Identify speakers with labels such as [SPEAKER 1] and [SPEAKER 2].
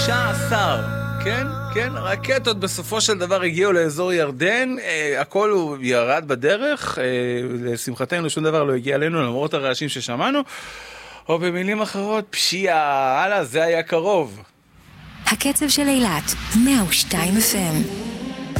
[SPEAKER 1] 15. כן, כן, רקטות בסופו של דבר הגיעו לאזור ירדן, הכל הוא ירד בדרך, לשמחתנו שום דבר לא הגיע אלינו למרות הרעשים ששמענו, או במילים אחרות, פשיעה, הלאה, זה היה קרוב.
[SPEAKER 2] הקצב של אילת, 102 FM.